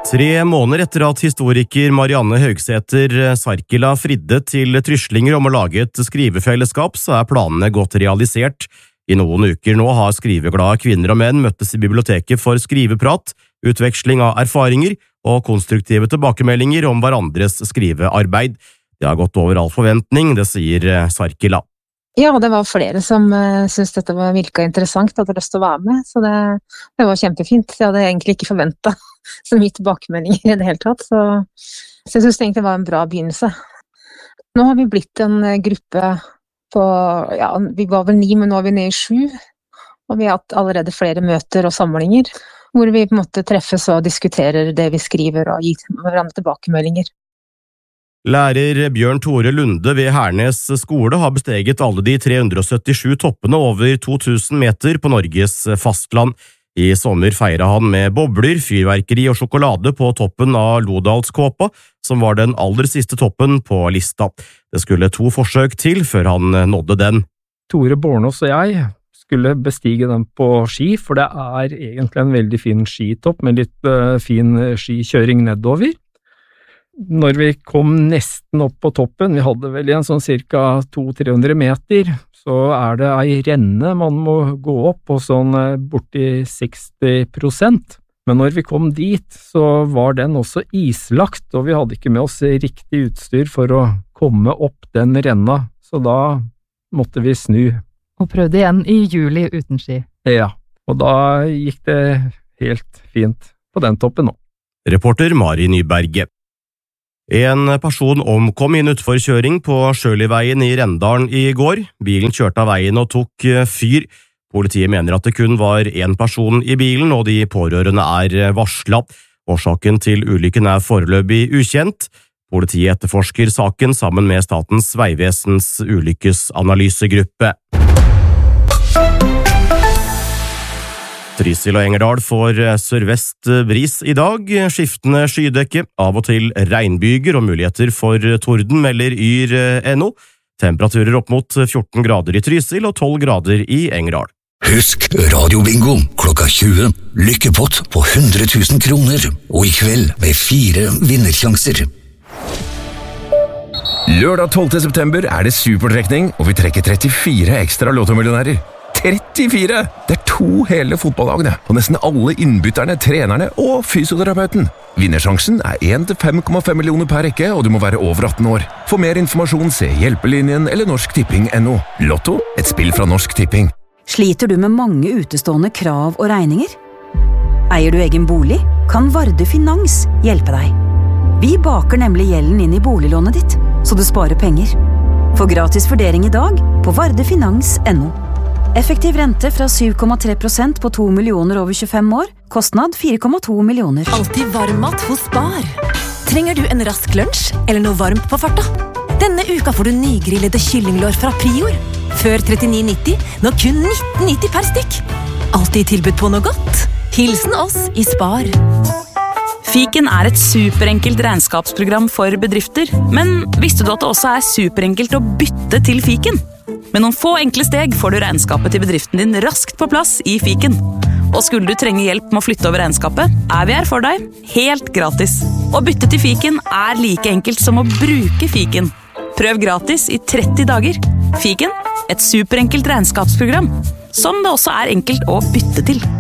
3 måneder etter at historiker Marianne Høgsæter Sarkila fridde til tryslinger om å lage et skrivefellesskap, så planene godt realisert. I noen uker nå har skriveglade kvinner og menn møttes i biblioteket for skriveprat, utveksling av erfaringer og konstruktive tilbakemeldinger om hverandres skrivearbeid. Det har gått over all forventning, det sier Sarkila. Ja, det var flere som syntes dette virket interessant, hadde lyst til å være med, så det var kjempefint. Jeg hadde egentlig ikke forventet så mye tilbakemeldinger i det hele tatt, så jeg synes det egentlig var en bra begynnelse. Nå har vi blitt en gruppe på, ja, vi var vel 9, men nå er vi nede i 7, og vi har hatt allerede flere møter og samlinger, hvor vi på en måte treffes og diskuterer det vi skriver og gir hverandre tilbakemeldinger. Lærer Bjørn Tore Lunde ved Hernes skole har besteget alle de 377 toppene over 2000 meter på Norges fastland. I sommer feiret han med bobler, fyrverkeri og sjokolade på toppen av Lodalskåpa, som var den aller siste toppen på lista. Det skulle 2 forsøk til før han nådde den. Tore Bornås og jeg skulle bestige den på ski, for det er egentlig en veldig fin skitopp med litt fin skikjøring nedover. Når vi kom nesten opp på toppen, vi hadde vel en sånn cirka 200-300 meter, så det ei renne man må gå opp på sånn borti 60%. Men når vi kom dit, så var den også islagt, og vi hadde ikke med oss riktig utstyr for å komme opp den renna, så da måtte vi snu. Og prøvde igjen i juli uten ski. Ja, og da gikk det helt fint på den toppen nå. Reporter Mari Nyberget. En person omkom i en utforkjøring på Sjøliveien i Rendalen i går. Bilen kjørte av veien og tok fyr. Politiet mener at det kun var 1 person i bilen, og de pårørende varslet. Årsaken til ulykken foreløpig ukjent. Politiet etterforsker saken sammen med Statens Vegvesens ulykkesanalysegruppe. Trysil og Engerdal får sørvest bris i dag, skiftende skydekke, av og til regnbyger og muligheter for torden, melder Yr.no. Temperaturer opp mot 14 grader i Trysil og 12 grader i Engerdal. Husk radiobingo klokka 20. Lykkepott på 100 000 kroner, og i kveld med 4 vinnersjanser. Lørdag 12. september det supertrekning, og vi trekker 34 ekstra lottomillionærer. 34! Det 2 hele fotballagene, og nesten alle innbytterne, trenerne og fysioterapeuten. Vinnersjansen 1 til 5,5 millioner per rekke, og du må være over 18 år. For mer informasjon se Hjelpelinjen eller norsktipping.no. Lotto, et spill fra Norsk Tipping. Sliter du med mange utestående krav og regninger? Eier du egen bolig? Kan Varde Finans hjelpe deg? Vi baker nemlig gjelden inn i boliglånet ditt, så du sparer penger. Få gratis vurdering i dag på vardefinans.no. Effektiv rente fra 7,3% på 2 millioner over 25 år. Kostnad 4,2 millioner. Alltid varmmat hos Spar. Trenger du en rask lunsj eller noe varmt på farta? Denne uka får du nygrillede kyllinglår fra Prior. Før 39,90, nå kun 19,90 per stykk. Alltid tilbud på noe godt. Hilsen oss i Spar. Fiken et superenkelt regnskapsprogram for bedrifter, men visste du at det også superenkelt å bytte til Fiken? Med noen få enkle steg får du regnskapet til bedriften din raskt på plass i Fiken. Og skulle du trenge hjelp med å flytte over regnskapet, vi her for deg, helt gratis. Å bytte til Fiken like enkelt som å bruke Fiken. Prøv gratis i 30 dager. Fiken, et superenkelt regnskapsprogram, som det også enkelt å bytte til.